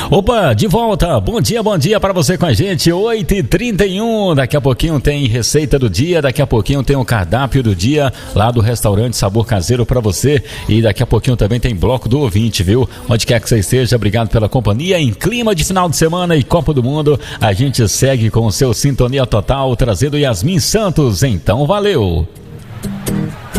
Opa, de volta, bom dia para você com a gente, 8h31, daqui a pouquinho tem receita do dia, daqui a pouquinho tem o cardápio do dia lá do restaurante Sabor Caseiro para você e daqui a pouquinho também tem bloco do ouvinte, viu? Onde quer que você esteja, obrigado pela companhia, em clima de final de semana e Copa do Mundo, a gente segue com o seu Sintonia Total, trazendo Yasmin Santos, então valeu!